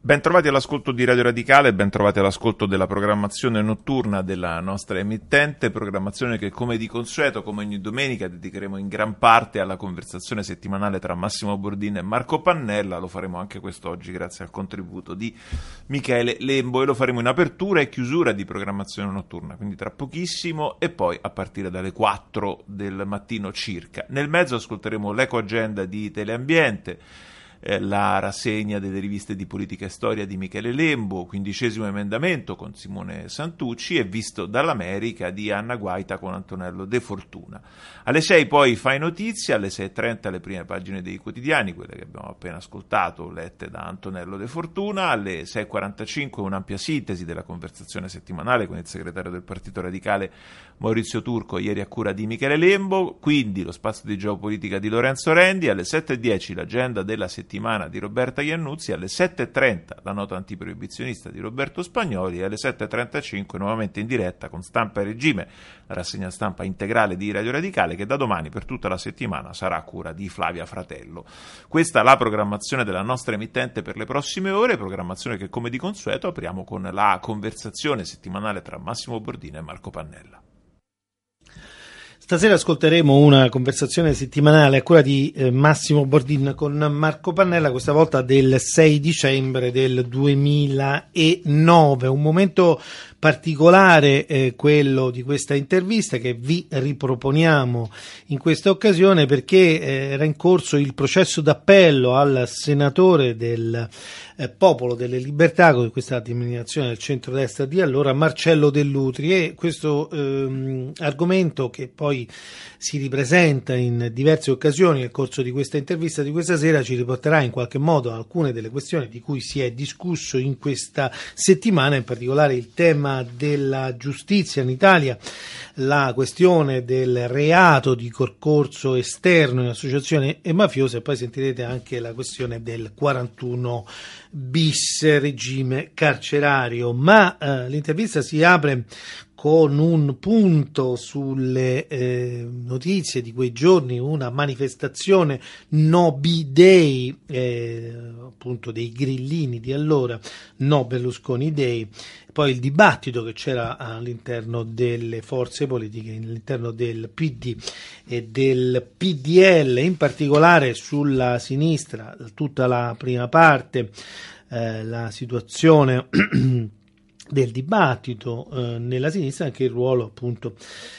Bentrovati all'ascolto di Radio Radicale, bentrovati all'ascolto della programmazione notturna della nostra emittente, programmazione che come di consueto, come ogni domenica, dedicheremo in gran parte alla conversazione settimanale tra Massimo Bordin e Marco Pannella. Lo faremo anche quest'oggi grazie al contributo di Michele Lembo e lo faremo in apertura e chiusura di programmazione notturna, quindi tra pochissimo e poi a partire dalle 4 del mattino circa. Nel mezzo ascolteremo l'eco agenda di Teleambiente, la rassegna delle riviste di politica e storia di Michele Lembo, 15° emendamento con Simone Santucci e Visto dall'America di Anna Guaita con Antonello De Fortuna. Alle 6 poi Fai Notizia, alle 6:30 le prime pagine dei quotidiani, quelle che abbiamo appena ascoltato, lette da Antonello De Fortuna, alle 6:45 un'ampia sintesi della conversazione settimanale con il segretario del Partito Radicale Maurizio Turco, ieri a cura di Michele Lembo, quindi lo spazio di geopolitica di Lorenzo Rendi, alle 7:10 l'agenda della settimana di Roberta Iannuzzi, alle 7:30 la nota antiproibizionista di Roberto Spagnoli e alle 7:35 nuovamente in diretta con Stampa e Regime, la rassegna stampa integrale di Radio Radicale che da domani per tutta la settimana sarà a cura di Flavia Fratello. Questa è la programmazione della nostra emittente per le prossime ore, programmazione che come di consueto apriamo con la conversazione settimanale tra Massimo Bordin e Marco Pannella. Stasera ascolteremo una conversazione settimanale a cura di Massimo Bordin con Marco Pannella, questa volta del 6 dicembre del 2009, un momento particolare quello di questa intervista che vi riproponiamo in questa occasione perché era in corso il processo d'appello al senatore del Popolo delle Libertà, con questa denominazione del centrodestra di allora, Marcello Dell'Utri, e questo argomento che poi si ripresenta in diverse occasioni nel corso di questa intervista di questa sera ci riporterà in qualche modo a alcune delle questioni di cui si è discusso in questa settimana, in particolare il tema della giustizia in Italia, la questione del reato di concorso esterno in associazione mafiosa, e poi sentirete anche la questione del 41 bis regime carcerario. Ma l'intervista si apre con un punto sulle notizie di quei giorni, una manifestazione No B-Day, appunto dei grillini di allora, No Berlusconi Day, poi il dibattito che c'era all'interno delle forze politiche, all'interno del PD e del PDL, in particolare sulla sinistra, tutta la prima parte, la situazione del dibattito nella sinistra, anche il ruolo appunto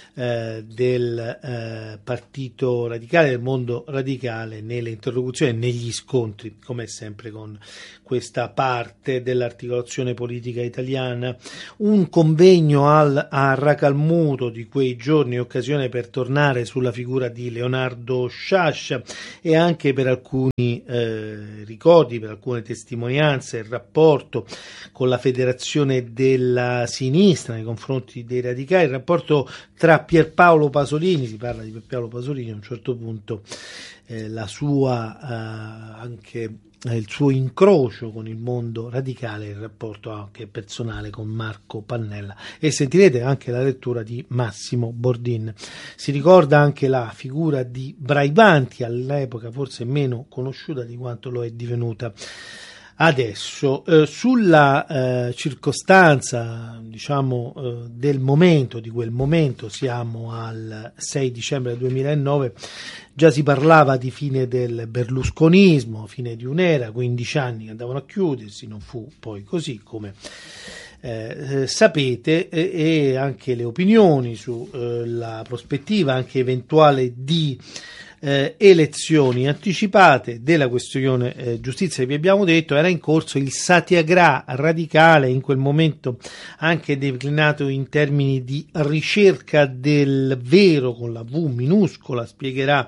del partito radicale, del mondo radicale nelle interlocuzioni, negli scontri, come sempre con questa parte dell'articolazione politica italiana. Un convegno a Racalmuto di quei giorni, occasione per tornare sulla figura di Leonardo Sciascia e anche per alcuni ricordi, per alcune testimonianze, il rapporto con la federazione della sinistra nei confronti dei radicali, il rapporto tra Pierpaolo Pasolini, si parla di Pierpaolo Pasolini a un certo punto, la sua anche il suo incrocio con il mondo radicale, il rapporto anche personale con Marco Pannella, e sentirete anche la lettura di Massimo Bordin. Si ricorda anche la figura di Braibanti, all'epoca forse meno conosciuta di quanto lo è divenuta adesso. Sulla circostanza, diciamo, del momento, di quel momento, siamo al 6 dicembre 2009, già si parlava di fine del berlusconismo, fine di un'era, 15 anni che andavano a chiudersi, non fu poi così, come sapete, e anche le opinioni sulla prospettiva anche eventuale di elezioni anticipate della questione giustizia che vi abbiamo detto. Era in corso il satyagraha radicale, in quel momento anche declinato in termini di ricerca del vero con la V minuscola, spiegherà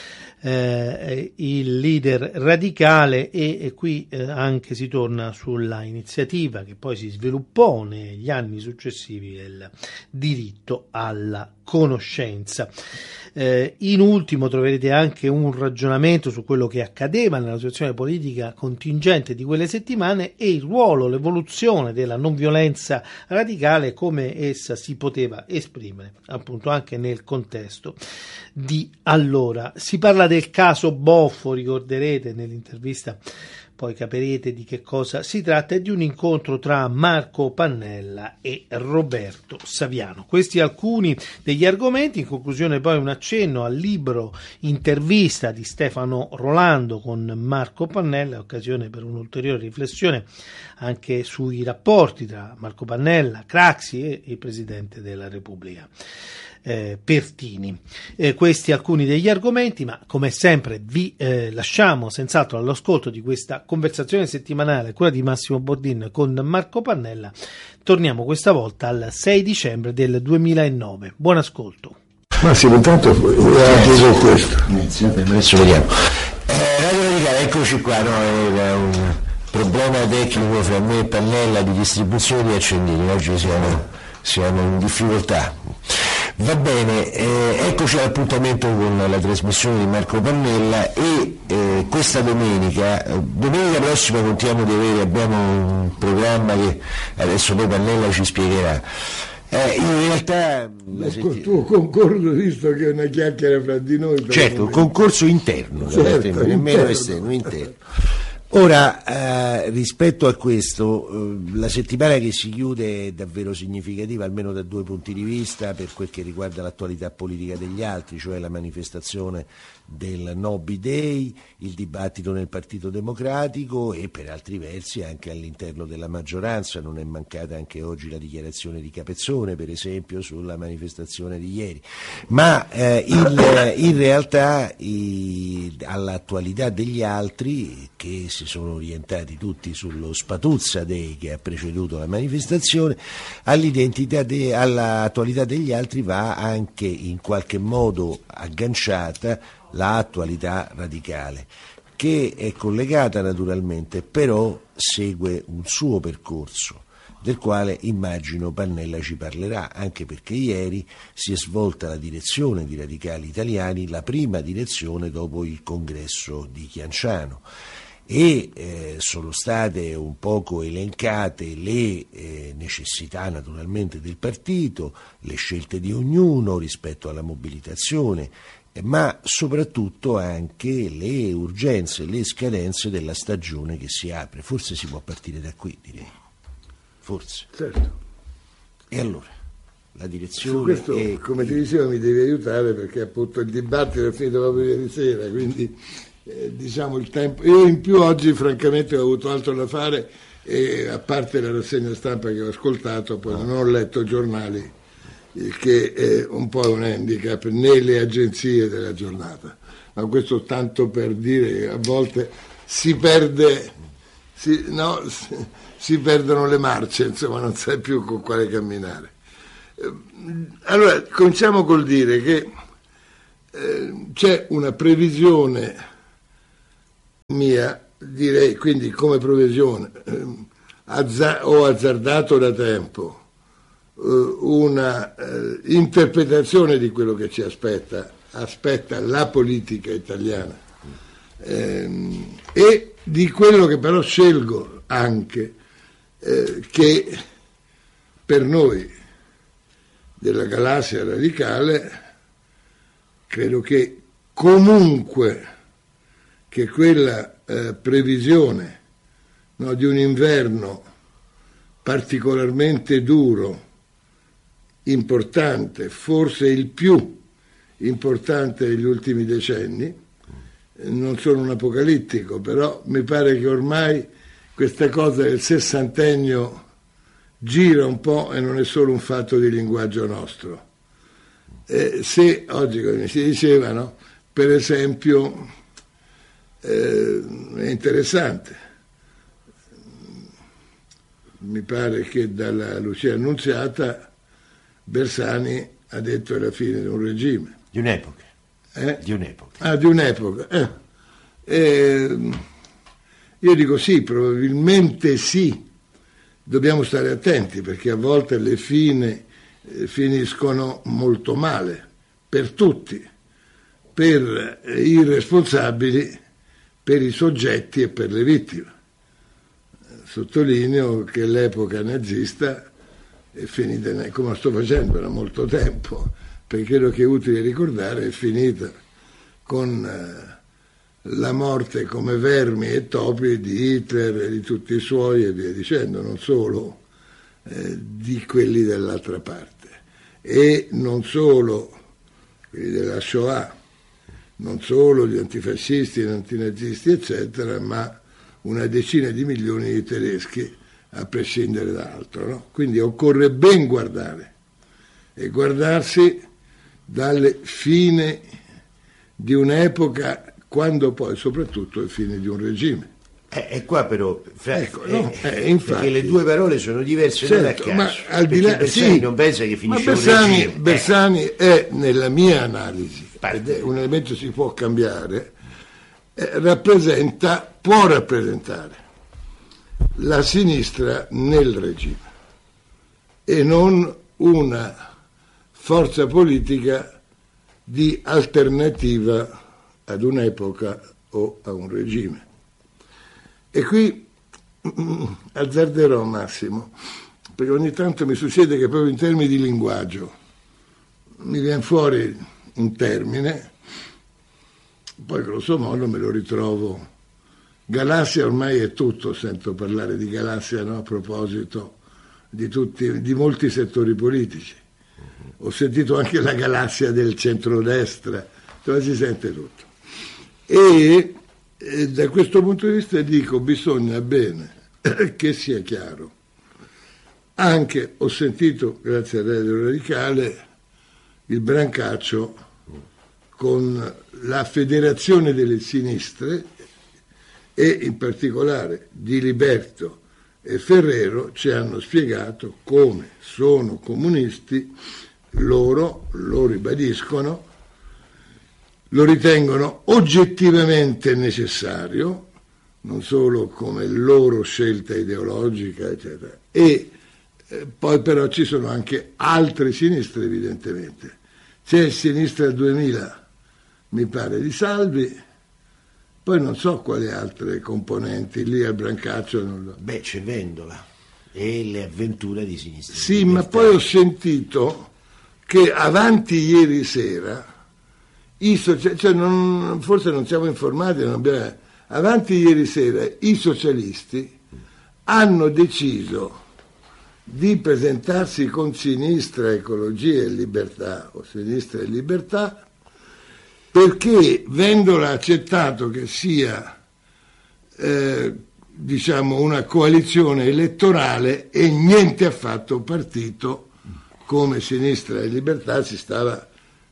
il leader radicale, e qui anche si torna sulla iniziativa che poi si sviluppò negli anni successivi del diritto alla conoscenza. In ultimo troverete anche un ragionamento su quello che accadeva nella situazione politica contingente di quelle settimane e il ruolo, l'evoluzione della non violenza radicale, come essa si poteva esprimere appunto anche nel contesto di allora. Si parla del caso Boffo, ricorderete nell'intervista poi capirete di che cosa si tratta, è di un incontro tra Marco Pannella e Roberto Saviano. Questi alcuni degli argomenti, in conclusione poi un accenno al libro intervista di Stefano Rolando con Marco Pannella, occasione per un'ulteriore riflessione anche sui rapporti tra Marco Pannella, Craxi e il Presidente della Repubblica. Pertini. Questi alcuni degli argomenti, ma come sempre vi lasciamo senz'altro all'ascolto di questa conversazione settimanale, quella di Massimo Bordin con Marco Pannella. Torniamo questa volta al 6 dicembre del 2009. Buon ascolto. Massimo, intanto chiedo questo. Adesso vediamo. Radio Radicale, eccoci qua, era un problema tecnico fra me e Pannella di distribuzione di accendini. Oggi siamo in difficoltà. Va bene, eccoci all'appuntamento con la trasmissione di Marco Pannella e questa domenica prossima abbiamo un programma che adesso poi Pannella ci spiegherà. In realtà il tuo concorso, visto che è una chiacchiera fra di noi, certo, un concorso interno, certo, nemmeno esterno, interno. Ora, rispetto a questo, la settimana che si chiude è davvero significativa, almeno da due punti di vista, per quel che riguarda l'attualità politica degli altri, cioè la manifestazione del No B-Day, il dibattito nel Partito Democratico e per altri versi anche all'interno della maggioranza. Non è mancata anche oggi la dichiarazione di Capezzone, per esempio, sulla manifestazione di ieri. Ma in realtà all'attualità degli altri, che si sono orientati tutti sullo Spatuzza Day che ha preceduto la manifestazione, all'attualità degli altri va anche in qualche modo agganciata l'attualità radicale, che è collegata naturalmente, però segue un suo percorso, del quale immagino Pannella ci parlerà, anche perché ieri si è svolta la direzione di Radicali Italiani, la prima direzione dopo il congresso di Chianciano. E sono state un poco elencate le necessità naturalmente del partito, le scelte di ognuno rispetto alla mobilitazione, ma soprattutto anche le urgenze, le scadenze della stagione che si apre. Forse si può partire da qui, direi. Forse. Certo. E allora, la direzione... Su questo, come ti dicevo, mi devi aiutare perché appunto il dibattito è finito proprio ieri sera, quindi... diciamo il tempo, io in più oggi francamente ho avuto altro da fare e a parte la rassegna stampa che ho ascoltato poi non ho letto giornali, il che è un po' un handicap, né le agenzie della giornata, ma questo tanto per dire che a volte si perdono le marce, insomma non sai più con quale camminare. Allora cominciamo col dire che c'è una previsione mia, direi, quindi come previsione ho azzardato da tempo una interpretazione di quello che ci aspetta la politica italiana e di quello che però scelgo anche che per noi della galassia radicale credo che comunque che quella previsione di un inverno particolarmente duro, importante, forse il più importante degli ultimi decenni, non sono un apocalittico, però mi pare che ormai questa cosa del sessantennio gira un po' e non è solo un fatto di linguaggio nostro. Se oggi, come si diceva, no? Per esempio, è interessante, mi pare che dalla Lucia Annunziata Bersani ha detto è la fine di un regime. Di un'epoca. Di un'epoca. Di un'epoca. Io dico sì, probabilmente sì, dobbiamo stare attenti perché a volte le fine finiscono molto male, per tutti, per i responsabili, per i soggetti e per le vittime. Sottolineo che l'epoca nazista è finita, come sto facendo da molto tempo, perché credo che è utile ricordare, è finita con la morte come vermi e topi di Hitler e di tutti i suoi e via dicendo, non solo di quelli dell'altra parte, e non solo quelli della Shoah, non solo gli antifascisti, gli antinazisti eccetera, ma una decina di milioni di tedeschi a prescindere da altro, no? Quindi occorre ben guardare e guardarsi dalle fine di un'epoca, quando poi soprattutto è fine di un regime. E qua però, infatti, perché le due parole sono diverse, certo, non a caso, ma al di là, Bersani non pensa che finisce un regime. Bersani è, nella mia analisi, ed è un elemento che si può cambiare, può rappresentare la sinistra nel regime e non una forza politica di alternativa ad un'epoca o a un regime. E qui azzarderò Massimo, perché ogni tanto mi succede che proprio in termini di linguaggio mi viene fuori un termine, poi grosso modo me lo ritrovo. Galassia ormai è tutto, sento parlare di galassia, no? A proposito di molti settori politici. Ho sentito anche la galassia del centrodestra, dove si sente tutto. E da questo punto di vista dico, bisogna bene che sia chiaro. Anche ho sentito, grazie a Radio Radicale, il brancaccio con la Federazione delle Sinistre e in particolare Di Liberto e Ferrero ci hanno spiegato come sono comunisti, loro lo ribadiscono, lo ritengono oggettivamente necessario, non solo come loro scelta ideologica, eccetera. E poi però ci sono anche altre sinistre, evidentemente. C'è Sinistra 2000, mi pare, di Salvi, poi non so quali altre componenti, lì al brancaccio non lo... Beh, c'è Vendola e le avventure di Sinistra. Sì, ma poi ho sentito che avanti ieri sera, forse non siamo informati, avanti ieri sera i socialisti hanno deciso di presentarsi con Sinistra, Ecologia e Libertà, o Sinistra e Libertà, perché Vendola ha accettato che sia una coalizione elettorale e niente affatto partito, come Sinistra e Libertà si stava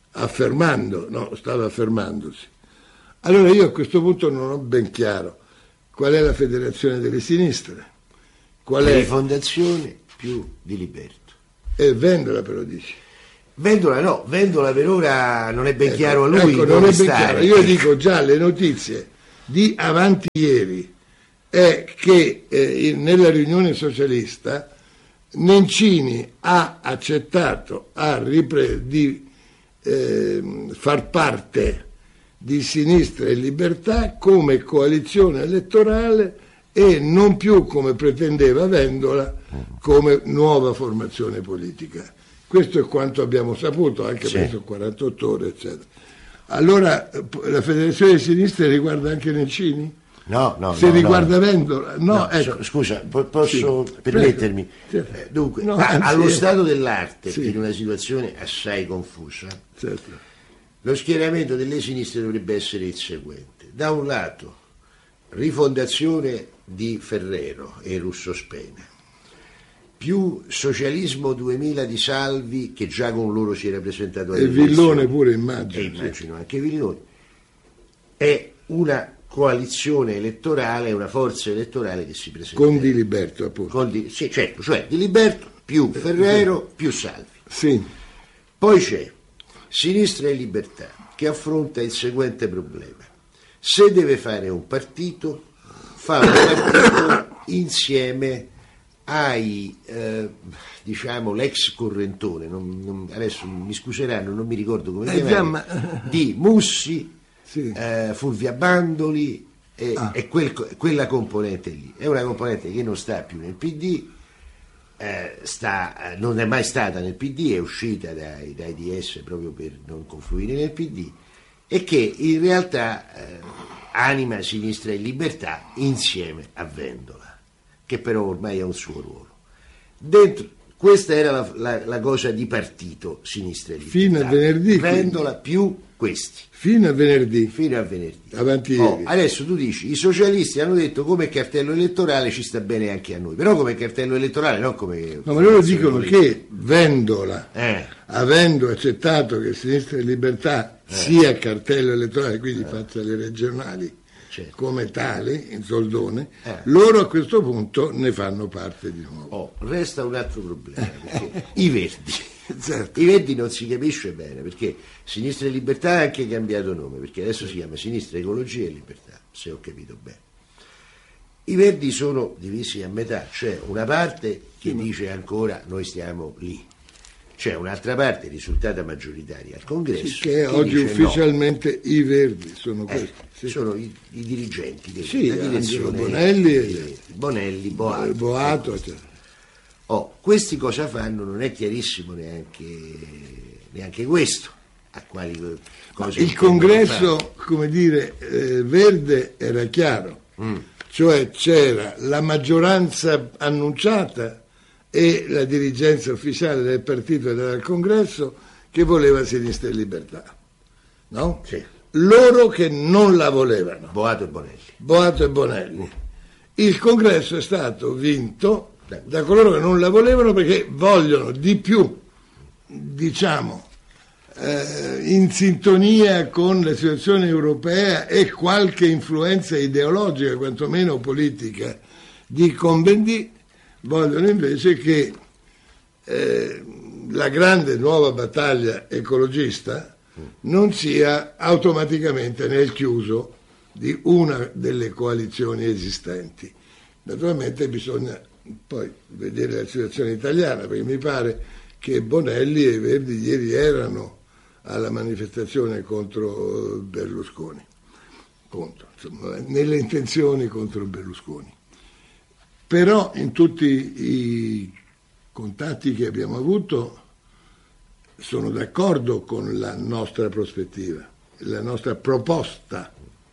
affermandosi. Allora io a questo punto non ho ben chiaro qual è la federazione delle sinistre, qual è Rifondazione più Di Liberto. E Vendola però dici. Vendola per ora non è ben chiaro a lui non dove è ben stare. chiaro. Io dico già le notizie di avanti ieri è che nella riunione socialista Nencini ha accettato di far parte di Sinistra e Libertà come coalizione elettorale e non più, come pretendeva Vendola, come nuova formazione politica. Questo è quanto abbiamo saputo, anche presso 48 ore, eccetera. Allora, la Federazione di Sinistra riguarda anche Nencini? No. Se riguarda Vendola? No, ecco. Scusa, posso permettermi? Certo. Dunque, No, allo stato dell'arte, sì, in una situazione assai confusa, certo, lo schieramento delle sinistre dovrebbe essere il seguente. Da un lato, Rifondazione di Ferrero e Russo Spena, più Socialismo 2000 di Salvi, che già con loro si era presentato alle elezioni. E Villone pure, immagino. E immagino anche Villone. È una coalizione elettorale, una forza elettorale che si presenta. Con Di Liberto, appunto. Sì, certo, cioè Di Liberto più Ferrero più Salvi. Sì. Poi c'è Sinistra e Libertà, che affronta il seguente problema. Se deve fare un partito, fa un partito insieme ai, l'ex correntone, adesso mi scuseranno, non mi ricordo come si chiama, di Mussi, sì, Fulvia Bandoli e quella componente lì. È una componente che non sta più nel PD, non è mai stata nel PD, è uscita dai DS proprio per non confluire nel PD, e che in realtà anima Sinistra e Libertà insieme a Vendola, che però ormai ha un suo ruolo. Questa era la cosa di partito, Sinistra e Libertà. Fino a venerdì. Vendola più questi. Fino a venerdì. Avanti ieri. Adesso tu dici, i socialisti hanno detto come cartello elettorale ci sta bene anche a noi, però come cartello elettorale, non come... No, ma loro dicono che Vendola, avendo accettato che Sinistra e Libertà sia cartello elettorale, quindi faccia le regionali, certo, come tali, in soldone, loro a questo punto ne fanno parte di nuovo. Resta un altro problema, perché i Verdi. Certo. I Verdi non si capisce bene, perché Sinistra e Libertà ha anche cambiato nome, perché adesso si chiama Sinistra, Ecologia e Libertà, se ho capito bene. I Verdi sono divisi a metà, c'è una parte che dice ancora noi stiamo lì, c'è un'altra parte risultata maggioritaria al Congresso che oggi ufficialmente no. I Verdi sono questi, sono i dirigenti della direzione, Bonelli, Boato, eccetera. Questi cosa fanno? Non è chiarissimo neanche questo. A quali cose il congresso, come dire, verde era chiaro, cioè c'era la maggioranza annunciata e la dirigenza ufficiale del partito e del congresso che voleva Sinistra e Libertà, no? Sì. Loro che non la volevano. Boato e Bonelli. Il congresso è stato vinto da coloro che non la volevano perché vogliono di più, diciamo, in sintonia con la situazione europea e qualche influenza ideologica, quantomeno politica, di Cohn-Bendit, vogliono invece che la grande nuova battaglia ecologista non sia automaticamente nel chiuso di una delle coalizioni esistenti. Naturalmente bisogna poi vedere la situazione italiana, perché mi pare che Bonelli e i Verdi ieri erano alla manifestazione contro Berlusconi, nelle intenzioni contro Berlusconi. Però in tutti i contatti che abbiamo avuto sono d'accordo con la nostra prospettiva, la nostra proposta,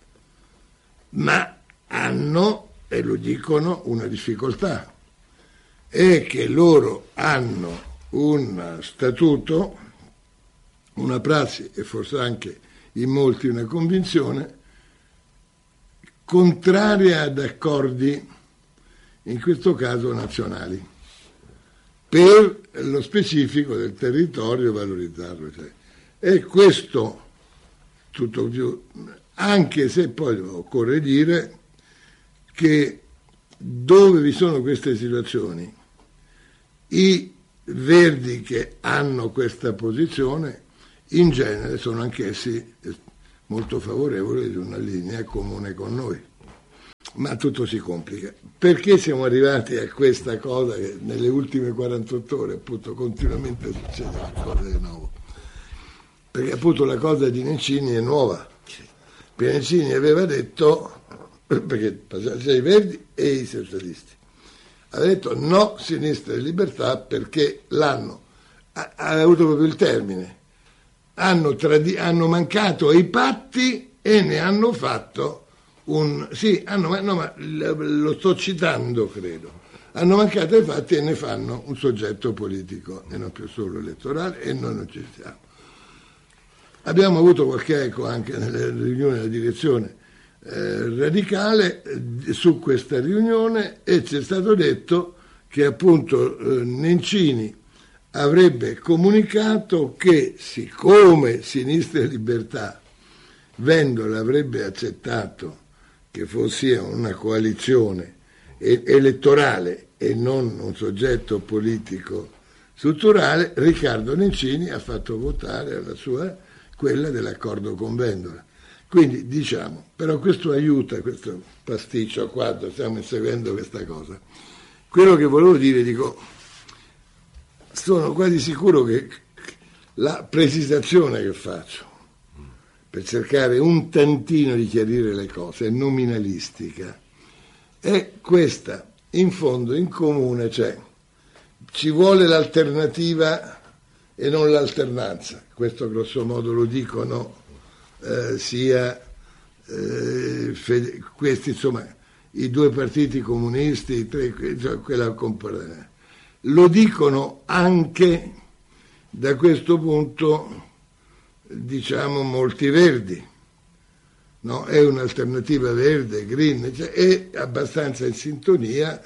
ma hanno, e lo dicono, una difficoltà, è che loro hanno un statuto, una prassi e forse anche in molti una convinzione contraria ad accordi, in questo caso nazionali, per lo specifico del territorio valorizzarlo. E questo tutto più, anche se poi occorre dire che dove vi sono queste situazioni, i Verdi che hanno questa posizione in genere sono anch'essi molto favorevoli di una linea comune con noi. Ma tutto si complica. Perché siamo arrivati a questa cosa che nelle ultime 48 ore appunto continuamente succede qualcosa di nuovo? Perché appunto la cosa di Nencini è nuova. Perché Nencini aveva detto, perché passava i Verdi e i socialisti, aveva detto no Sinistra e Libertà perché l'hanno, ha avuto proprio il termine, hanno mancato ai patti e ne hanno fatto lo sto citando credo, hanno mancato ai fatti e ne fanno un soggetto politico e non più solo elettorale, e noi non ci siamo. Abbiamo avuto qualche eco anche nelle riunioni della direzione radicale su questa riunione, e ci è stato detto che appunto Nencini avrebbe comunicato che siccome Sinistra e Libertà Vendola avrebbe accettato che fosse una coalizione elettorale e non un soggetto politico strutturale, Riccardo Nencini ha fatto votare quella dell'accordo con Vendola. Quindi diciamo, però questo aiuta, questo pasticcio quando stiamo inseguendo questa cosa. Quello che volevo dire, sono quasi sicuro che la precisazione che faccio per cercare un tantino di chiarire le cose è nominalistica, è questa: in fondo in comune c'è, ci vuole l'alternativa e non l'alternanza, questo grosso modo lo dicono sia questi, insomma, i due partiti comunisti, i tre, quella lo dicono anche da questo punto, diciamo, molti verdi, no? È un'alternativa verde, green, cioè è abbastanza in sintonia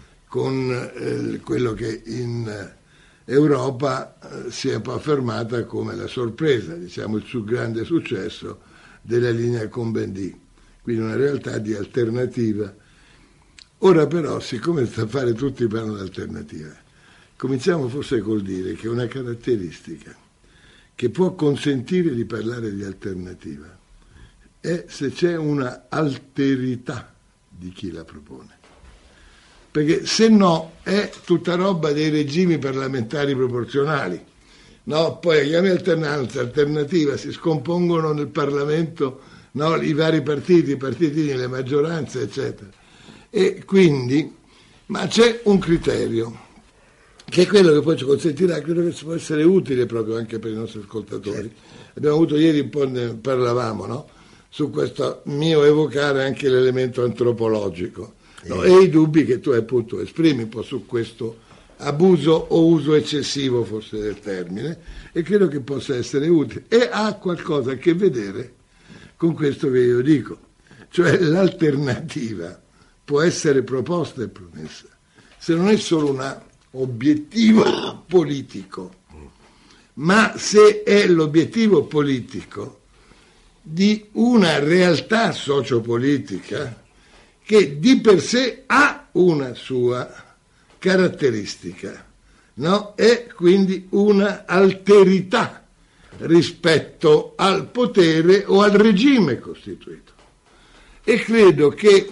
con quello che in Europa si è un po' affermata come la sorpresa, diciamo, il suo grande successo della linea Cohn-Bendit, quindi una realtà di alternativa. Ora però, siccome sta fare tutti parlano di alternativa, cominciamo forse col dire che una caratteristica che può consentire di parlare di alternativa è se c'è una alterità di chi la propone. Perché se no è tutta roba dei regimi parlamentari proporzionali, no? Poi chiami alternanza, alternativa, si scompongono nel Parlamento, no? I vari partiti, i partitini, le maggioranze, eccetera. E quindi, ma c'è un criterio, che è quello che poi ci consentirà, credo che può essere utile proprio anche per i nostri ascoltatori. Certo. Abbiamo avuto ieri un po', ne parlavamo, no? Su questo mio evocare anche l'elemento antropologico. No, e i dubbi che tu appunto esprimi un po' su questo abuso o uso eccessivo forse del termine, e credo che possa essere utile e ha qualcosa a che vedere con questo che io dico, cioè l'alternativa può essere proposta e promessa se non è solo un obiettivo politico, ma se è l'obiettivo politico di una realtà sociopolitica che di per sé ha una sua caratteristica, no? È quindi una alterità rispetto al potere o al regime costituito. E credo che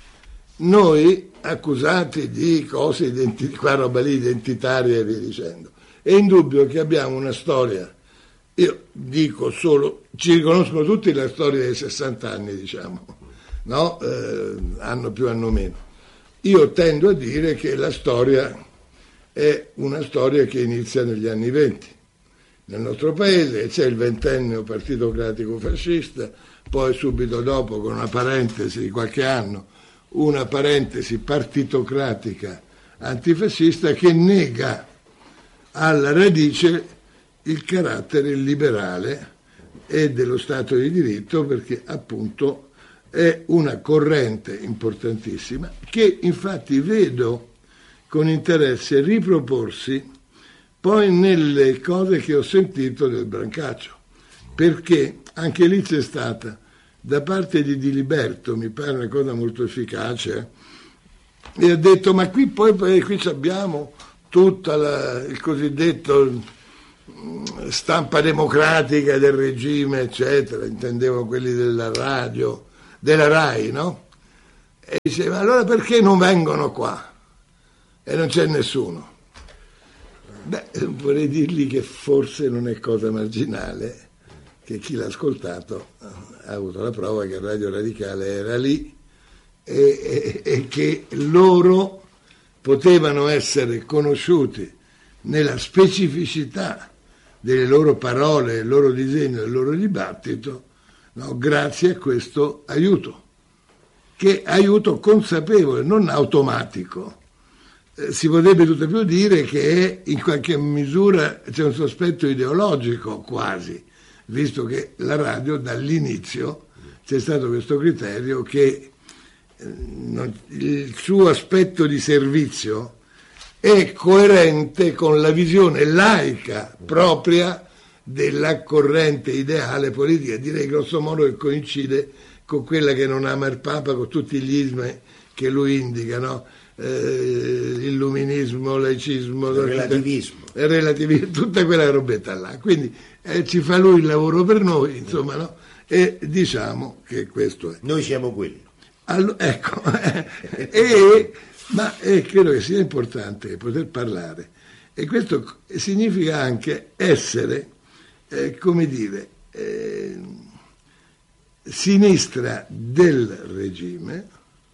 noi, accusati di cose qua roba lì identitarie e via dicendo, è indubbio che abbiamo una storia, io dico solo, ci riconoscono tutti la storia dei 60 anni, diciamo, no? Anno più, anno meno. Io tendo a dire che la storia è una storia che inizia negli anni 20. Nel nostro paese c'è il ventennio partitocratico fascista, poi subito dopo, con una parentesi di qualche anno, una parentesi partitocratica antifascista che nega alla radice il carattere liberale e dello Stato di diritto, perché appunto è una corrente importantissima che infatti vedo con interesse riproporsi poi nelle cose che ho sentito del Brancaccio, perché anche lì c'è stata da parte di Diliberto, mi pare una cosa molto efficace, e ha detto ma qui poi qui abbiamo tutta il cosiddetto stampa democratica del regime, eccetera, intendevo quelli della radio, della RAI, no? E diceva allora perché non vengono qua? E non c'è nessuno. Beh, vorrei dirgli che forse non è cosa marginale che chi l'ha ascoltato ha avuto la prova che Radio Radicale era lì e che loro potevano essere conosciuti nella specificità delle loro parole, del loro disegno, del loro dibattito, no? Grazie a questo aiuto, che è aiuto consapevole, non automatico. Si potrebbe tutto più dire che in qualche misura c'è un sospetto ideologico quasi, visto che la radio dall'inizio c'è stato questo criterio che il suo aspetto di servizio è coerente con la visione laica propria della corrente ideale politica, direi grosso modo che coincide con quella che non ama il Papa, con tutti gli ismi che lui indica, no? Illuminismo, laicismo, relativismo, tutta quella robetta là. Quindi ci fa lui il lavoro per noi, insomma, no? E diciamo che questo è. Noi siamo quelli. Ecco, ma credo che sia importante poter parlare, e questo significa anche essere, come dire, sinistra del regime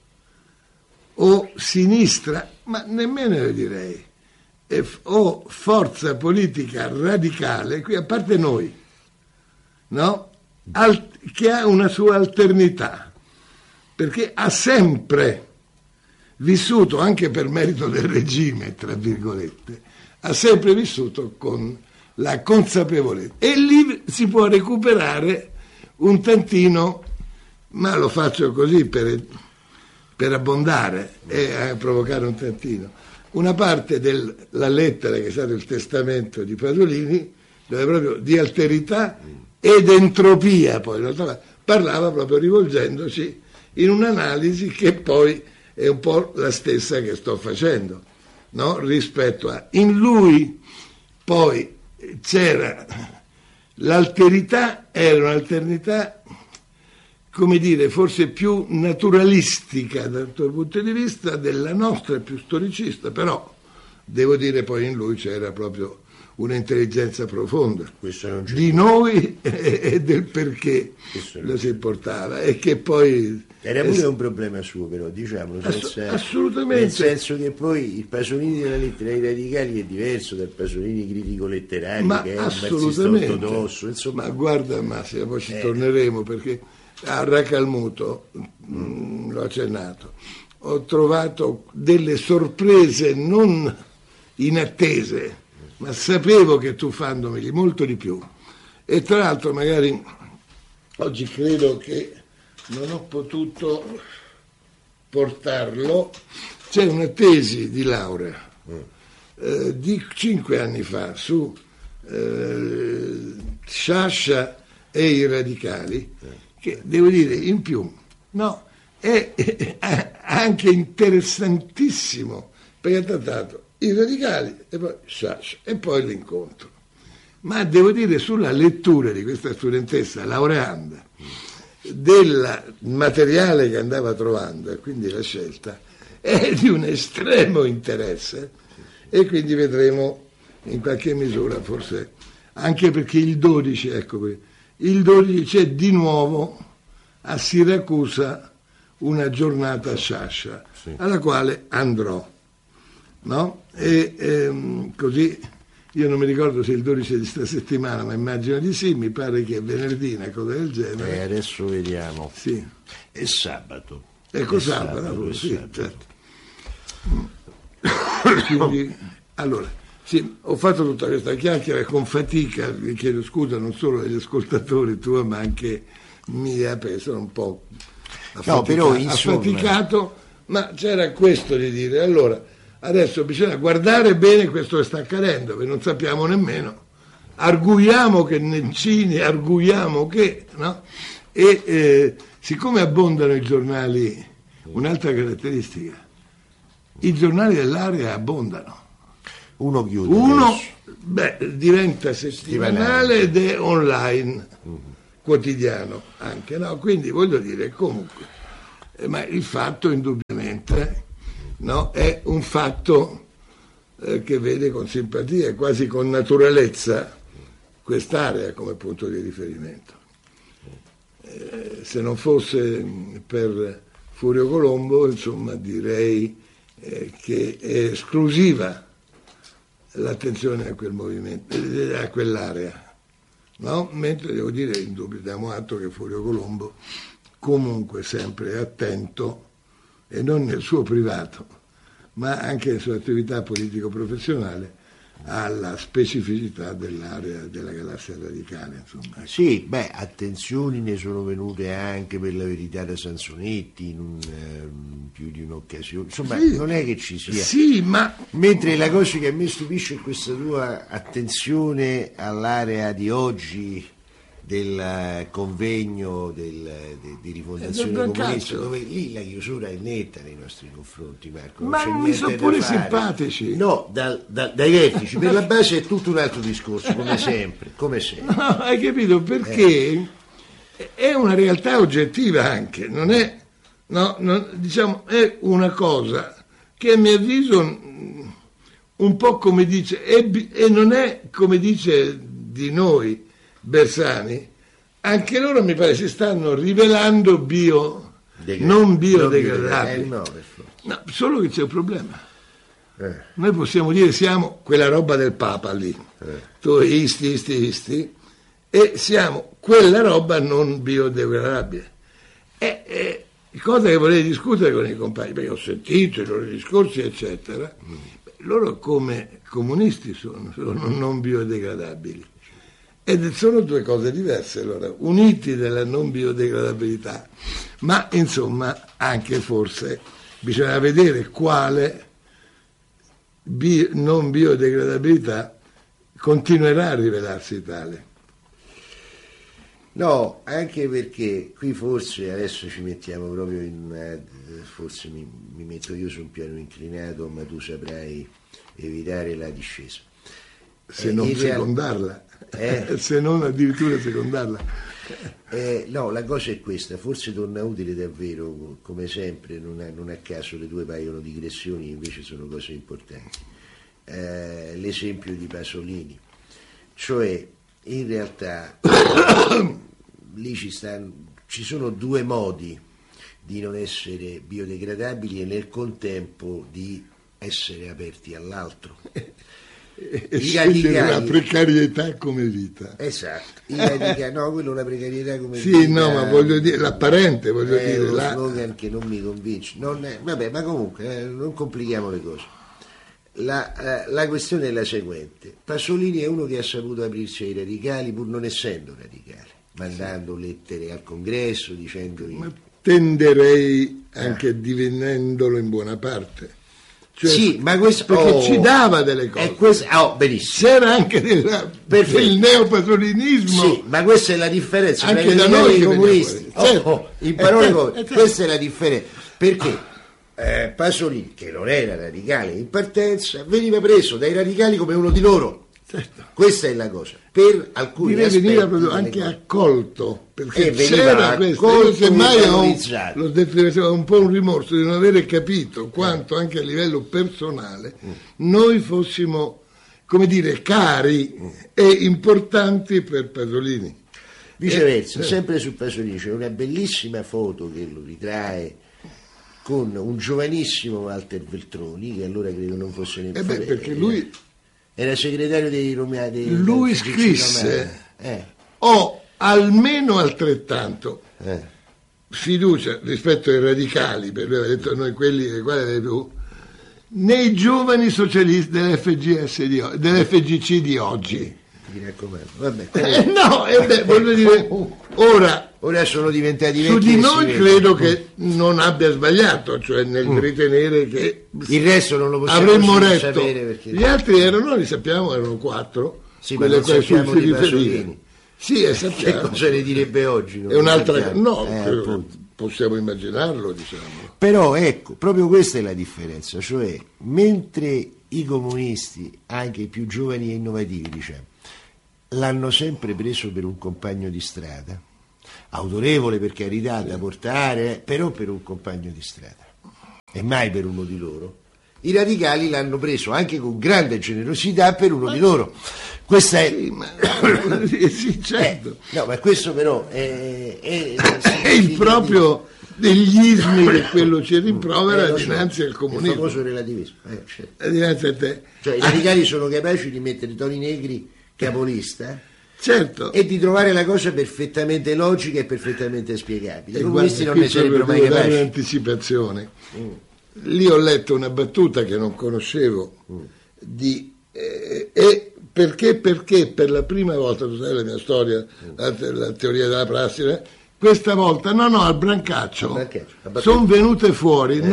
o sinistra, ma nemmeno io direi, o forza politica radicale, qui a parte noi, no? che ha una sua alternità, perché ha sempre vissuto, anche per merito del regime, tra virgolette, ha sempre vissuto con la consapevolezza, e lì si può recuperare un tantino, ma lo faccio così per abbondare e provocare un tantino, una parte della lettera che è stato il testamento di Pasolini, dove proprio di alterità ed entropia poi parlava, proprio rivolgendoci in un'analisi che poi è un po' la stessa che sto facendo, no? Rispetto a in lui poi c'era l'alterità, era un'alterità, come dire, forse più naturalistica dal tuo punto di vista, della nostra più storicista, però devo dire poi in lui c'era proprio un'intelligenza profonda di noi e del perché lo si portava, e che poi era pure un problema suo, però diciamolo assolutamente, nel senso che poi il Pasolini della lettera ai radicali è diverso dal Pasolini critico letterario, ma che è un marxista ortodosso, insomma. Ma guarda Massimo, poi ci torneremo, perché a Racalmuto l'ho accennato, ho trovato delle sorprese non inattese, ma sapevo che tuffandomeli molto di più, e tra l'altro magari oggi credo che non ho potuto portarlo, c'è una tesi di laurea di 5 anni fa su Sciascia e i radicali, che devo dire in più, no, è anche interessantissimo, perché ha trattato i radicali e poi Sciascia e poi l'incontro. Ma devo dire, sulla lettura di questa studentessa laureanda del materiale che andava trovando, e quindi la scelta è di un estremo interesse, e quindi vedremo in qualche misura, forse anche perché il 12, ecco qui, il 12 c'è di nuovo a Siracusa una giornata a Sciascia, sì, alla quale andrò, no? E così, io non mi ricordo se il 12 di sta settimana, ma immagino di sì, mi pare che è venerdì, una cosa del genere. Adesso vediamo. Sì. È sabato. Ecco, sabato, sì, certo. Quindi, allora, sì, ho fatto tutta questa chiacchiera con fatica, vi chiedo scusa non solo agli ascoltatori tua, ma anche mia, perché sono un po' affaticato, ma c'era questo di dire, allora, adesso bisogna guardare bene questo che sta accadendo, perché non sappiamo nemmeno, arguiamo che Nencini, arguiamo che, no? E siccome abbondano i giornali, un'altra caratteristica, i giornali dell'area abbondano. Uno chiude. Diventa settimanale ed è online, quotidiano anche, no? Quindi voglio dire, comunque, ma il fatto indubbiamente, no, è un fatto che vede con simpatia e quasi con naturalezza quest'area come punto di riferimento. Se non fosse per Furio Colombo, insomma, direi che è esclusiva l'attenzione a quel movimento, a quell'area, no? Mentre devo dire, in dubbio, diamo atto che Furio Colombo comunque sempre è attento, e non nel suo privato, ma anche nella sua attività politico-professionale, alla specificità dell'area della galassia radicale, insomma. Sì, attenzioni ne sono venute anche, per la verità, da Sansonetti in più di un'occasione, insomma, sì, non è che ci sia. Sì, ma mentre la cosa che a me stupisce è questa tua attenzione all'area di oggi del convegno di rifondazione comunista, dove lì la chiusura è netta nei nostri confronti, Marco. Ma mi sono pure simpatici. No, dai vertici, per la base è tutto un altro discorso, come sempre. No, hai capito? Perché è una realtà oggettiva anche, non è, diciamo, è una cosa che a mio avviso un po' come dice, e non è come dice di noi Bersani, anche loro mi pare si stanno rivelando non biodegradabili. No, solo che c'è un problema. Noi possiamo dire siamo quella roba del Papa lì, tu isti, e siamo quella roba non biodegradabile. Cosa che volevo discutere con i compagni, perché ho sentito i loro discorsi, eccetera. Loro come comunisti sono non biodegradabili. Ed sono due cose diverse, allora, uniti della non biodegradabilità, ma insomma anche forse bisogna vedere quale non biodegradabilità continuerà a rivelarsi tale. No, anche perché qui forse adesso ci mettiamo proprio forse mi metto io su un piano inclinato, ma tu saprai evitare la discesa. Se non secondarla, se non addirittura secondarla. No, la cosa è questa, forse torna utile davvero, come sempre, non a caso le due paiono digressioni, invece sono cose importanti. L'esempio di Pasolini, cioè in realtà lì ci sono due modi di non essere biodegradabili e nel contempo di essere aperti all'altro. E scegliere la precarietà come vita. Esatto, no, quello è una precarietà come sì, vita. No, ma voglio dire, l'apparente, voglio dire. È uno slogan che non mi convince. Vabbè, ma comunque, non complichiamo le cose. La questione è la seguente: Pasolini è uno che ha saputo aprirsi ai radicali pur non essendo radicale, mandando lettere al congresso dicendogli. Ma tenderei anche divenendolo in buona parte. Cioè, sì, ma questo perché ci dava delle cose. Benissimo. C'era anche il neopasolinismo. Sì, ma questa è la differenza anche da noi i comunisti. In parole povere, certo. Questa è la differenza. Perché Pasolini, che non era radicale in partenza, veniva preso dai radicali come uno di loro. Certo. Questa è la cosa. Per alcuni veniva proprio anche accolto, perché c'era questo. Io semmai l'ho detto un po' un rimorso di non avere capito quanto anche a livello personale noi fossimo, come dire, cari e importanti per Pasolini. Viceversa, sempre su Pasolini c'è una bellissima foto che lo ritrae con un giovanissimo Walter Veltroni, che allora credo non fosse neppure perché lui era segretario dei Romani. Lui scrisse ho almeno altrettanto fiducia rispetto ai radicali, per lui aveva detto noi quelli ai quali aveva più, nei giovani socialisti dell'FGC di oggi. Mi raccomando. Vabbè, voglio dire, ora sono diventati vecchi. Su di noi credo che non abbia sbagliato, cioè nel ritenere che il resto non lo possiamo avremmo retto. sapere, perché gli altri li sappiamo, erano 4. Sì, ma non sappiamo di Pasolini. Sì, e sappiamo. Che cosa ne direbbe oggi? È un'altra possiamo immaginarlo, diciamo. Però ecco, proprio questa è la differenza, cioè mentre i comunisti, anche i più giovani e innovativi, diciamo, l'hanno sempre preso per un compagno di strada, autorevole per carità, da portare, però per un compagno di strada e mai per uno di loro. I radicali l'hanno preso anche con grande generosità per uno di loro. Questa è sì, certo. No, ma questo però è il proprio degli ismi che quello ci rimprovera dinanzi al comunismo. Il famoso relativismo. Certo. Dinanzi a te. Cioè, i radicali sono capaci di mettere Toni Negri capolista, certo, e di trovare la cosa perfettamente logica e perfettamente spiegabile. I comunisti non ne sarebbero mai capaci. Un'anticipazione. Lì ho letto una battuta che non conoscevo perché per la prima volta, tu sai la mia storia, la teoria della prassi, questa volta al Brancaccio sono venute fuori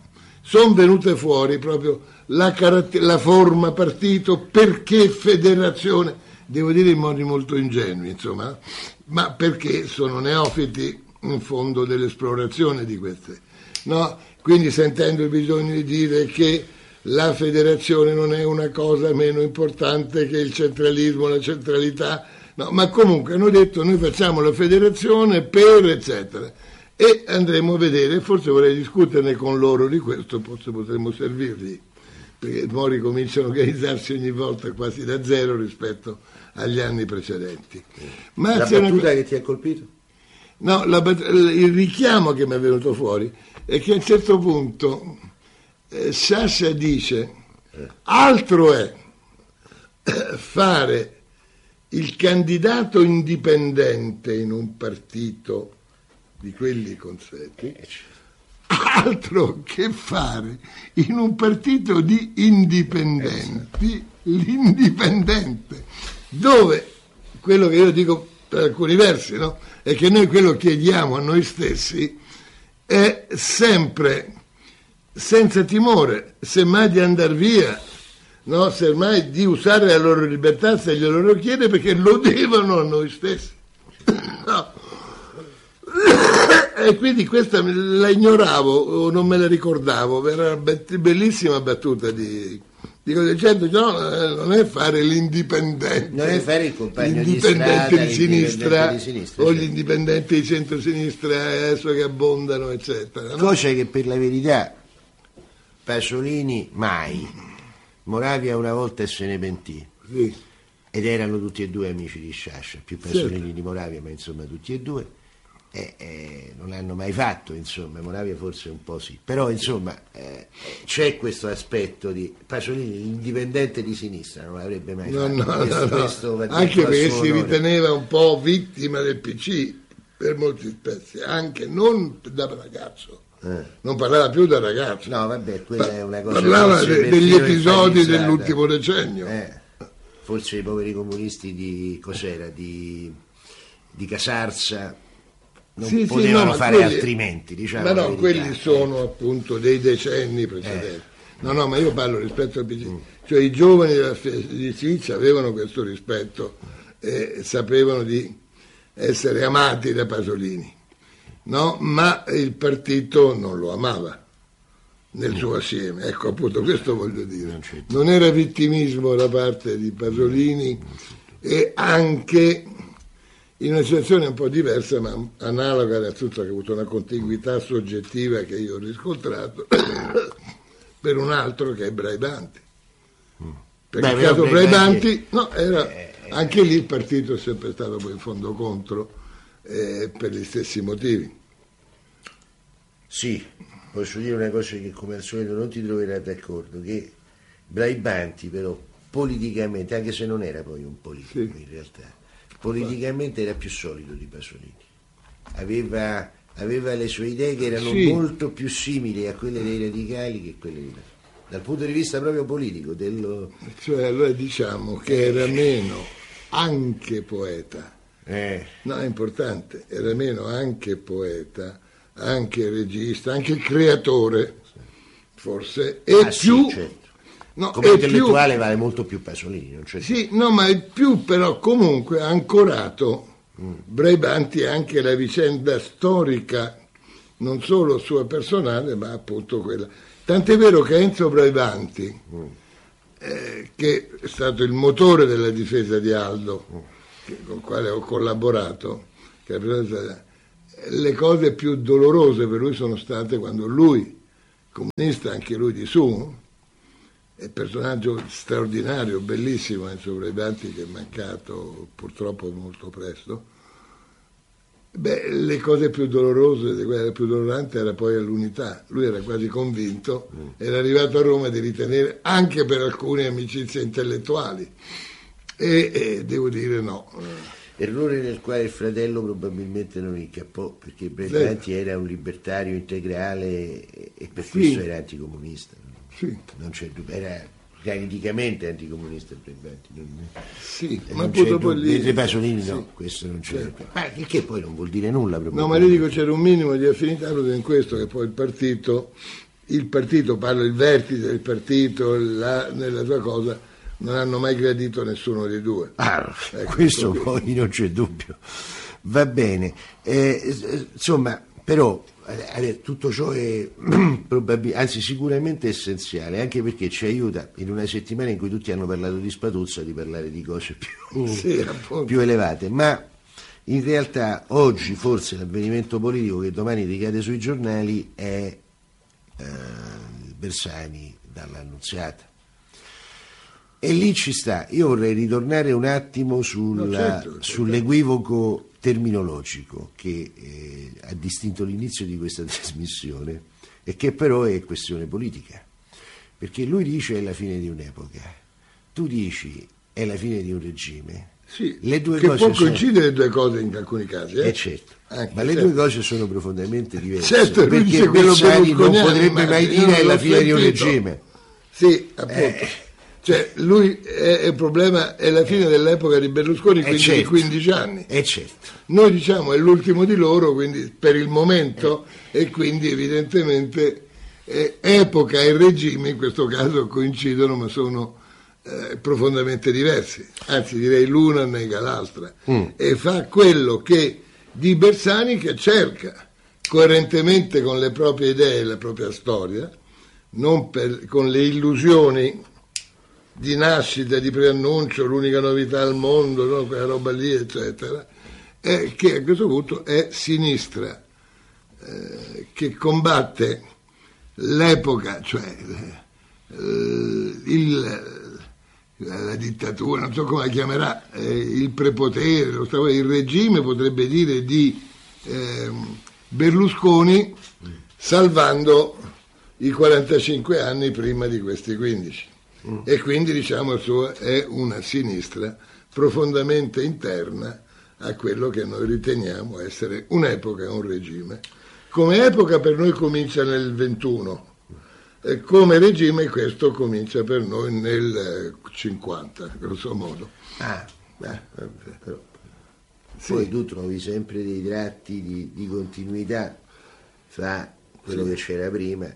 proprio la forma partito, perché federazione, devo dire in modi molto ingenui, insomma, ma perché sono neofiti in fondo dell'esplorazione di queste, no? Quindi sentendo il bisogno di dire che la federazione non è una cosa meno importante che il centralismo, la centralità, no, ma comunque hanno detto noi facciamo la federazione per eccetera, e andremo a vedere, forse vorrei discuterne con loro di questo, forse potremmo servirgli, perché Mori cominciano a organizzarsi ogni volta quasi da zero rispetto agli anni precedenti. Ma la battuta che ti ha colpito? No, il richiamo che mi è venuto fuori è che a un certo punto Sciascia dice altro è fare il candidato indipendente in un partito di quelli consueti, altro che fare in un partito di indipendenti, l'indipendente, dove quello che io dico per alcuni versi, no? È che noi quello che chiediamo a noi stessi è sempre, senza timore, semmai di andare via, no? Semmai di usare la loro libertà se glielo loro chiede, perché lo devono a noi stessi. No. E quindi questa la ignoravo o non me la ricordavo, era una bellissima battuta di Cento, no, non è fare l'indipendente, non è fare il compagno l'indipendente di sinistra, sinistra o certo. Gli indipendenti di centro-sinistra adesso che abbondano, eccetera, no? Cosa che per la verità Pasolini mai, Moravia una volta e se ne pentì, Sì. ed erano tutti e due amici di Sciascia, più Pasolini Certo. di Moravia, ma insomma tutti e due. Non l'hanno mai fatto, insomma, Moravia forse un po' sì, però insomma c'è questo aspetto di Pasolini, l'indipendente di sinistra, non l'avrebbe mai fatto. Questo va Anche detto a perché suo si onore. riteneva un po' vittima del PC per molti aspetti, anche non da ragazzo, non parlava più da ragazzo, No, vabbè, quella è una cosa. parlava forse degli perfino episodi enfatizzata. dell'ultimo decennio. Forse i poveri comunisti di cos'era, di Casarsa non Sì, potevano ma fare quelli- altrimenti, diciamo. Ma la no, verità. quelli sono appunto dei decenni precedenti. No, ma io parlo rispetto al PC. Cioè i giovani di Sicilia avevano questo rispetto e sapevano di essere amati da Pasolini, no? Ma il partito non lo amava nel suo assieme. Ecco, appunto, questo voglio dire. Non era vittimismo da parte di Pasolini, e anche in una situazione un po' diversa, ma analoga a tutto, che ha avuto una contiguità soggettiva che io ho riscontrato per un altro che è Braibanti. Perché il caso Braibanti, no, anche lì il partito è sempre stato poi in fondo contro, per gli stessi motivi. Sì, posso dire una cosa che come al solito non ti troverai d'accordo, che Braibanti però politicamente, anche se non era poi un politico in realtà, politicamente era più solido di Pasolini, aveva le sue idee che erano molto più simili a quelle dei radicali che quelle di Pasolini, dal punto di vista proprio politico Cioè allora diciamo che era meno anche poeta, no, è importante, era meno anche poeta, anche regista, anche creatore forse, e più sì, certo. no, come e intellettuale vale molto più Pasolini, non c'è sì, no, ma è più però comunque ancorato Braibanti anche la vicenda storica, non solo sua personale, ma appunto quella. Tant'è vero che Enzo Braibanti, che è stato il motore della difesa di Aldo, con il quale ho collaborato, le cose più dolorose per lui sono state quando lui, comunista anche lui di su, è un personaggio straordinario, bellissimo, Enzo Braibanti, che è mancato purtroppo molto presto. Le cose più dolorose, quella più dolorante era poi all'Unità. Lui era quasi convinto, era arrivato a Roma, di ritenere anche per alcune amicizie intellettuali, e devo dire no. Errore nel quale il fratello probabilmente non incappò, perché Braibanti era un libertario integrale e per questo era anticomunista. Sì. Non c'è dubbio, era politicamente anticomunista Braibanti. Sì, non ma c'è appunto poi dubbio. lì. Mentre Pasolini no, questo non c'è. Certo. Ma che poi non vuol dire nulla proprio. No, ma io dico c'era un minimo di affinità proprio in questo, che poi il partito, parlo il vertice del partito, nella sua cosa, non hanno mai gradito nessuno dei due. Ecco, questo poi non c'è dubbio. Va bene. Insomma, però tutto ciò è anzi sicuramente essenziale, anche perché ci aiuta in una settimana in cui tutti hanno parlato di Spatuzza di parlare di cose più elevate, ma in realtà oggi forse l'avvenimento politico che domani ricade sui giornali è Bersani dall'Annunziata, e lì ci sta. Io vorrei ritornare un attimo sull'equivoco terminologico che ha distinto l'inizio di questa trasmissione e che però è questione politica, perché lui dice è la fine di un'epoca, tu dici è la fine di un regime, Sì, le due che cose può coincidere le due cose in alcuni casi. Certo. Anche, Ma le certo. due cose sono profondamente diverse. Certo, lui dice perché quello Bersani non berlusconiano, potrebbe mai dire è la fine di un regime. Sì, appunto. Cioè, lui il problema è la fine dell'epoca di Berlusconi, quindi certo. di 15 anni. Certo. Noi diciamo è l'ultimo di loro, quindi per il momento, e quindi evidentemente epoca e regime in questo caso coincidono, ma sono profondamente diversi. Anzi, direi l'una nega l'altra. E fa quello che di Bersani, che cerca coerentemente con le proprie idee e la propria storia, non con le illusioni di nascita, di preannuncio, l'unica novità al mondo, no? Quella roba lì, eccetera, che a questo punto è sinistra, che combatte l'epoca, cioè la dittatura, non so come la chiamerà, il prepotere, il regime, potrebbe dire, di Berlusconi, salvando i 45 anni prima di questi 15. E quindi diciamo è una sinistra profondamente interna a quello che noi riteniamo essere un'epoca e un regime. Come epoca per noi comincia nel 21, e come regime questo comincia per noi nel 50, grosso modo. Però. Sì. Poi tu trovi sempre dei tratti di continuità fra quello che c'era prima.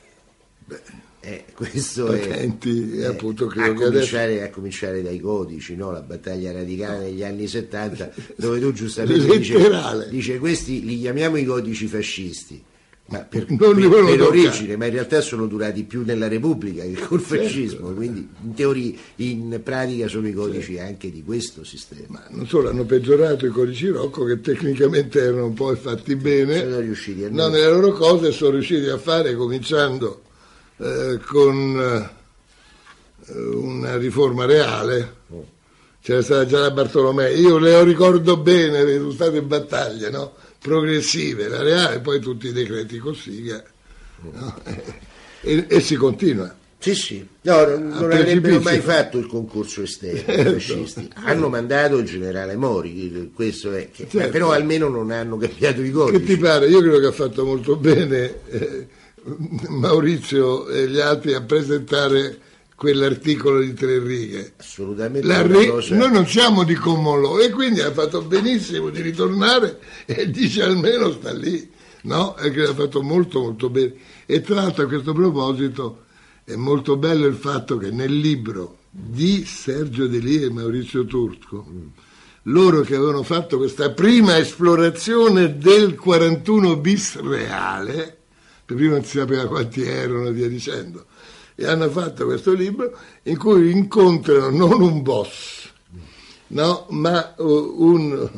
Questo Patenti, è appunto, credo a cominciare dai codici, no? La battaglia radicale negli anni 70, dove tu giustamente dice questi li chiamiamo i codici fascisti, ma per origine, ma in realtà sono durati più nella Repubblica che col fascismo, quindi in teoria, in pratica sono i codici anche di questo sistema. Ma non solo, hanno peggiorato i codici Rocco, che tecnicamente erano un po' fatti bene, sono riusciti nelle loro cose sono riusciti a fare, cominciando con una riforma reale. C'era stata già la Bartolomei, io le ricordo bene, sono state battaglie, no? Progressive, la reale, poi tutti i decreti Cossiga, no? e si continua. Sì, no, non avrebbero mai fatto il concorso esterno, i fascisti. Hanno mandato il generale Mori, questo è, certo. Però almeno non hanno cambiato i codici. Che ti pare? Io credo che ha fatto molto bene Maurizio e gli altri a presentare quell'articolo di 3 righe. Assolutamente. Noi non siamo di common law, e quindi ha fatto benissimo di ritornare, e dice almeno sta lì, no? E che ha fatto molto molto bene. E tra l'altro, a questo proposito, è molto bello il fatto che nel libro di Sergio Delia e Maurizio Turco, loro che avevano fatto questa prima esplorazione del 41 bis reale, prima non si sapeva quanti erano e via dicendo, e hanno fatto questo libro in cui incontrano non un boss, no, ma un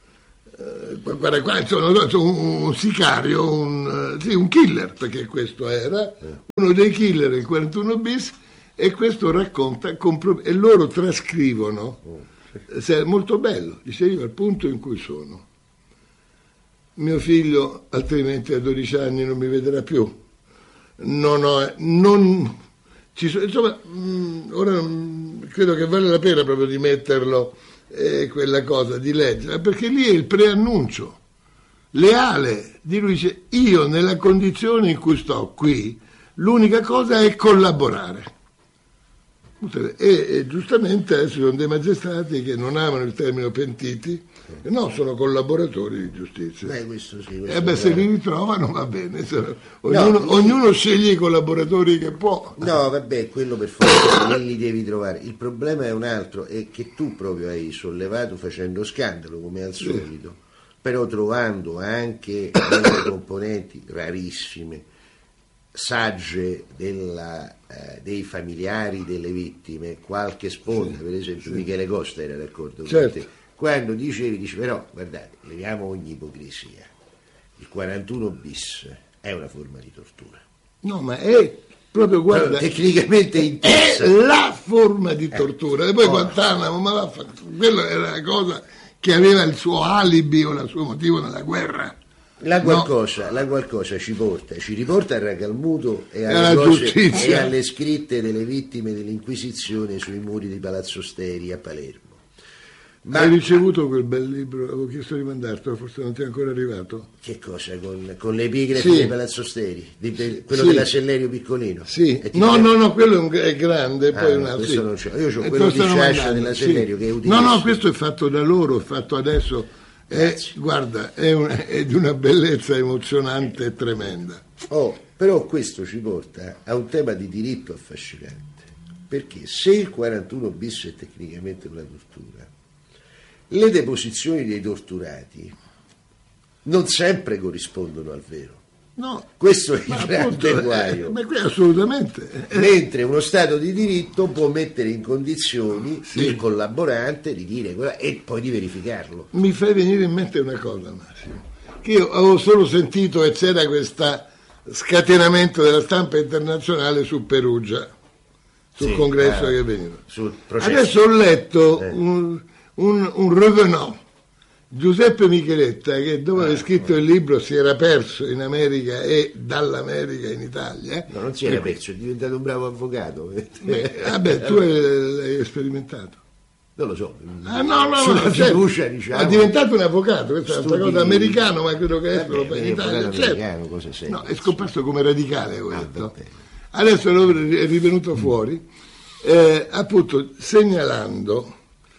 sicario, un killer, perché questo era uno dei killer del 41 bis, e questo racconta e loro trascrivono, è molto bello, dice: io al punto in cui sono, mio figlio altrimenti a 12 anni non mi vedrà più, insomma, ora credo che vale la pena proprio di metterlo, quella cosa, di leggere, perché lì è il preannuncio leale di lui, dice: io nella condizione in cui sto qui, l'unica cosa è collaborare. E giustamente adesso ci sono dei magistrati che non amano il termine pentiti, no, sono collaboratori di giustizia. Questo sì, Se li ritrovano va bene, ognuno sceglie i collaboratori che può. No, vabbè, quello per forza non li devi trovare. Il problema è un altro, è che tu proprio hai sollevato facendo scandalo, come al solito, però trovando anche delle componenti rarissime, sagge dei familiari delle vittime, qualche sponda, per esempio Michele Costa era d'accordo con te, quando dice però guardate, leviamo ogni ipocrisia, il 41 bis è una forma di tortura. No, ma è proprio, guarda, tecnicamente intesa, è la forma di tortura. E poi Guantanamo, ma quella era la cosa che aveva il suo alibi o il suo motivo nella guerra. La qualcosa ci riporta al Racalmuto e alle scritte delle vittime dell'Inquisizione sui muri di Palazzo Steri a Palermo. Ma hai ricevuto quel bel libro? Avevo chiesto di mandartelo, forse non ti è ancora arrivato. Che cosa? Con le epigrafi di Palazzo Steri? Quello della Sellerio piccolino? Sì. No, quello è grande. Poi questo non c'è. Io ho quello di Sciascia della Sellerio che è utilissimo. No, questo è fatto da loro, è fatto adesso. Guarda, è di una bellezza emozionante e tremenda. Però questo ci porta a un tema di diritto affascinante. Perché se il 41 bis è tecnicamente una tortura, le deposizioni dei torturati non sempre corrispondono al vero. No, questo è il grande guaio. Ma qui assolutamente. Mentre uno Stato di diritto può mettere in condizioni il collaborante di dire e poi di verificarlo. Mi fai venire in mente una cosa, Massimo, che io avevo solo sentito e c'era questo scatenamento della stampa internazionale su Perugia, sul congresso che veniva. Adesso ho letto un revenant, Giuseppe Micheletta, che dopo aver scritto il libro si era perso in America e dall'America in Italia. No, non si era perso, è diventato un bravo avvocato. Tu l'hai sperimentato. Non lo so. No, fiducia, diciamo. È diventato un avvocato, questa è una cosa americana, ma credo che estero in Italia. È scomparso come radicale questo. Adesso è rivenuto fuori, appunto segnalando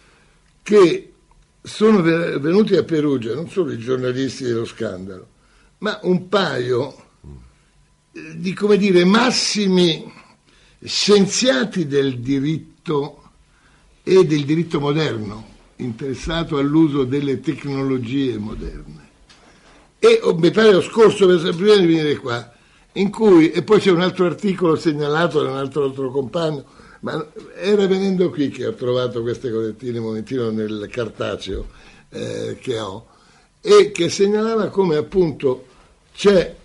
che sono venuti a Perugia non solo i giornalisti dello scandalo, ma un paio di, come dire, massimi scienziati del diritto e del diritto moderno, interessato all'uso delle tecnologie moderne. E mi pare lo scorso, prima di venire qua, in cui, e poi c'è un altro articolo segnalato da un altro compagno, ma era venendo qui che ho trovato queste colettine un momentino nel cartaceo che ho, e che segnalava come appunto c'è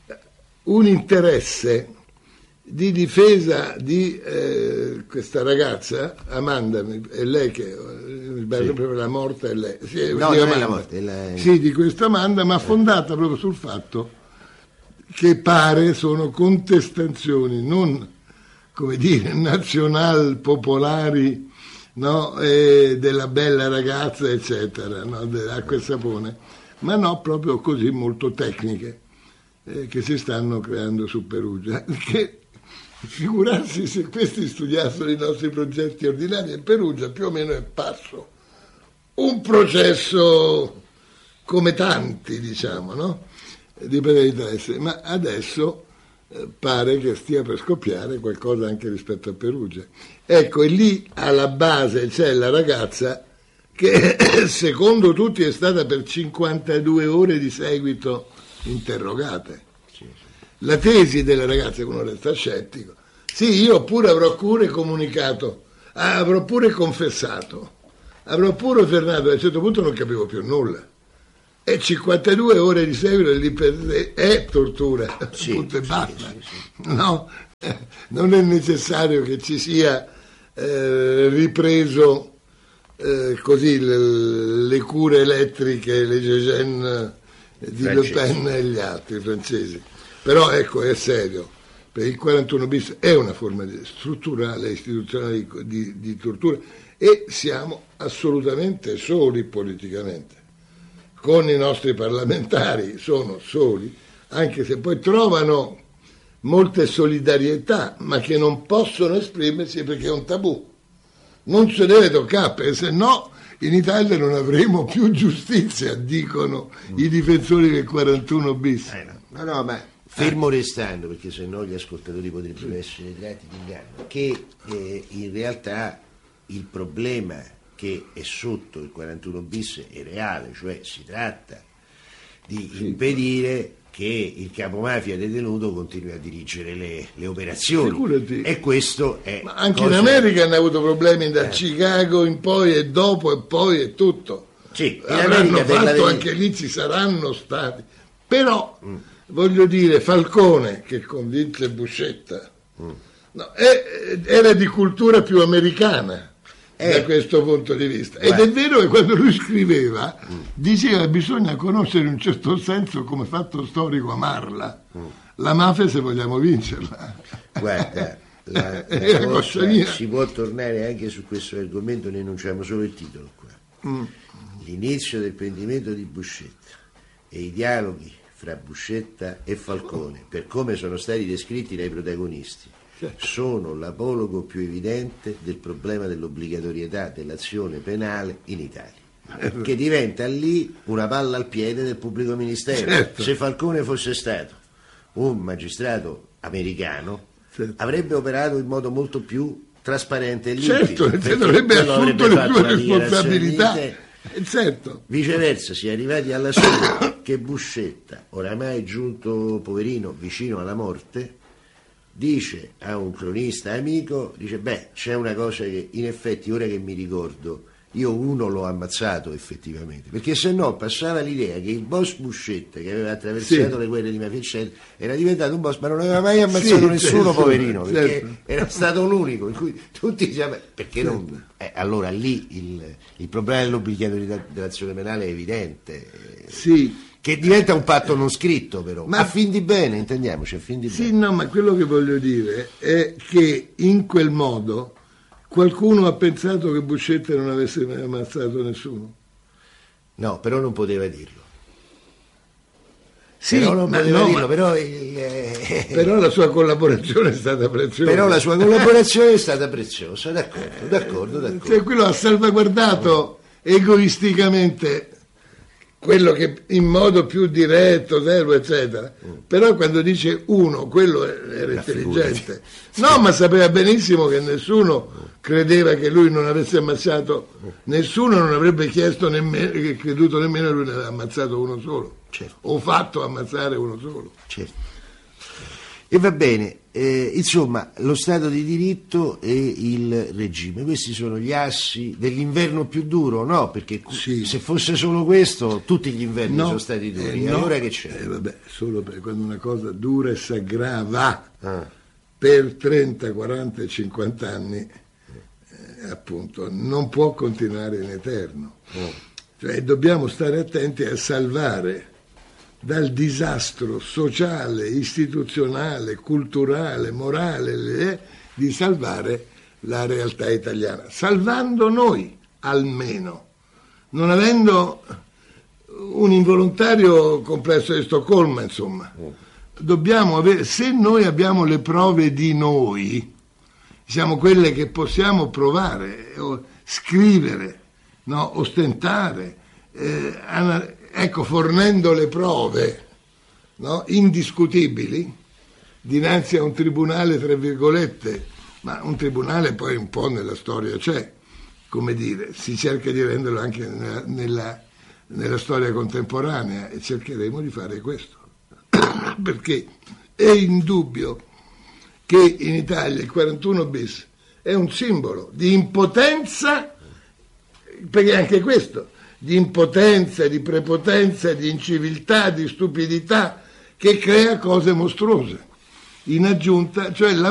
un interesse di difesa di questa ragazza, Amanda, è lei che proprio la morte è lei. Non è la morte, sì, di questa Amanda, ma fondata proprio sul fatto che pare sono contestazioni non, come dire, nazional popolari, no? Della bella ragazza eccetera, no? Dell'acqua e sapone, ma no, proprio così molto tecniche che si stanno creando su Perugia, che figurarsi se questi studiassero i nostri progetti ordinari, in Perugia più o meno è parso un processo come tanti, diciamo, no? Di breve interesse, ma adesso pare che stia per scoppiare qualcosa anche rispetto a Perugia. Ecco, e lì alla base c'è la ragazza che secondo tutti è stata per 52 ore di seguito interrogate. La tesi della ragazza, che uno resta scettico, sì, io pure avrò pure comunicato, avrò pure confessato, avrò pure fermato, a un certo punto non capivo più nulla. E 52 ore di seguito lì per è tortura, punto e basta. No, non è necessario che ci sia ripreso così le cure elettriche, le Gégène di Le Pen e gli altri francesi. Però ecco, è serio, perché il 41 bis è una forma strutturale, istituzionale di tortura, e siamo assolutamente soli politicamente. Con i nostri parlamentari sono soli, anche se poi trovano molte solidarietà, ma che non possono esprimersi perché è un tabù. Non si deve toccare, perché se no in Italia non avremo più giustizia, dicono i difensori del 41 bis. No, ma fermo restando, perché se no gli ascoltatori potrebbero essere tratti di inganno, che in realtà il problema che è sotto il 41 bis è reale, cioè si tratta di impedire che il capomafia detenuto continui a dirigere le operazioni. Figurati. E questo è... Ma anche in America hanno avuto problemi da Chicago in poi e dopo e poi e tutto. Sì, avranno fatto, anche lì ci saranno stati. Però, voglio dire, Falcone, che convinse Buscetta, no, era di cultura più americana. Da questo punto di vista. Ed è vero che quando lui scriveva diceva che bisogna conoscere in un certo senso, come fatto storico, amarla, la mafia se vogliamo vincerla. Guarda, si può tornare anche su questo argomento, ne enunciamo solo il titolo qua. l'inizio del pentimento di Buscetta e i dialoghi fra Buscetta e Falcone, per come sono stati descritti dai protagonisti, sono l'apologo più evidente del problema dell'obbligatorietà dell'azione penale in Italia, che diventa lì una palla al piede del pubblico ministero. Certo. Se Falcone fosse stato un magistrato americano, avrebbe operato in modo molto più trasparente e limpido. Certo, avrebbe assunto le sue responsabilità. Certo. Viceversa, si è arrivati alla sera che Buscetta, oramai giunto poverino vicino alla morte, dice a un cronista amico, dice: beh, c'è una cosa che in effetti ora che mi ricordo, io uno l'ho ammazzato effettivamente, perché se no passava l'idea che il boss Buscetta, che aveva attraversato le guerre di mafia eccetera, era diventato un boss, ma non aveva mai ammazzato nessuno, poverino, perché era stato l'unico, in cui tutti dicevano, perché non... allora lì il problema dell'obbligatorietà dell'azione penale è evidente, che diventa un patto non scritto, però, ma a fin di bene, intendiamoci, a fin di bene. No, ma quello che voglio dire è che in quel modo qualcuno ha pensato che Buscetta non avesse mai ammazzato nessuno? No, però non poteva dirlo. Sì, però non poteva dirlo, però la sua collaborazione è stata preziosa. Però la sua collaborazione è stata preziosa, d'accordo. Cioè, quello ha salvaguardato egoisticamente quello che in modo più diretto, eccetera. Però quando dice uno, quello era intelligente. No, ma sapeva benissimo che nessuno credeva che lui non avesse ammazzato, nessuno non avrebbe chiesto nemmeno, che creduto nemmeno che lui ne aveva ammazzato uno solo, o fatto ammazzare uno solo. Certo. E va bene, insomma, lo Stato di diritto e il regime, questi sono gli assi dell'inverno più duro, no? Perché se fosse solo questo, tutti gli inverni sono stati duri, allora che c'è? Solo per quando una cosa dura e si aggrava per 30, 40 e 50 anni, appunto, non può continuare in eterno. Cioè, dobbiamo stare attenti a salvare dal disastro sociale, istituzionale, culturale, morale, di salvare la realtà italiana, salvando noi almeno, non avendo un involontario complesso di Stoccolma, insomma. Dobbiamo avere, se noi abbiamo le prove di noi, siamo quelle che possiamo provare, scrivere, no, ostentare, ecco, fornendo le prove, no, indiscutibili dinanzi a un tribunale, tra virgolette, ma un tribunale poi un po' nella storia c'è, come dire, si cerca di renderlo anche nella storia contemporanea, e cercheremo di fare questo, perché è indubbio che in Italia il 41 bis è un simbolo di impotenza, perché anche questo, di impotenza, di prepotenza, di inciviltà, di stupidità, che crea cose mostruose. In aggiunta, cioè